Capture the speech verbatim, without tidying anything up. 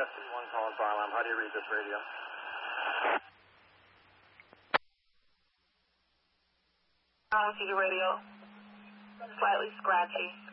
S C one calling fire alarm. How do you read this radio? I don't see the radio. Slightly scratchy.